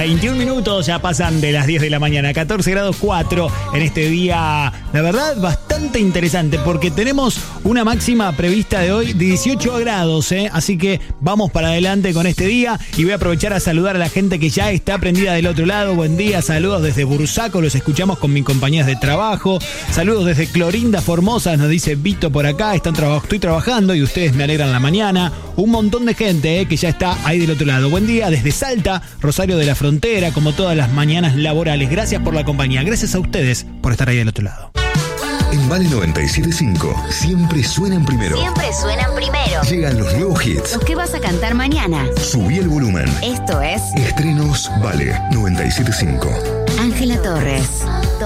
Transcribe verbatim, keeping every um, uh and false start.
veintiún minutos, ya pasan de las diez de la mañana, catorce grados cuatro en este día, la verdad, bastante interesante porque tenemos una máxima prevista de hoy de dieciocho grados, ¿eh? Así que vamos para adelante con este día y voy a aprovechar a saludar a la gente que ya está prendida del otro lado. Buen día, saludos desde Bursaco, los escuchamos con mis compañeras de trabajo. Saludos desde Clorinda, Formosa, nos dice Vito por acá, están traba- estoy trabajando y ustedes me alegran la mañana. Un montón de gente eh, que ya está ahí del otro lado. Buen día desde Salta, Rosario de la Frontera, como todas las mañanas laborales. Gracias por la compañía, gracias a ustedes por estar ahí del otro lado. En Vale noventa y siete punto cinco siempre suenan primero. Siempre suenan primero. Llegan los nuevos hits. Los que vas a cantar mañana. Subí el volumen. Esto es Estrenos Vale noventa y siete punto cinco. Ángela Torres.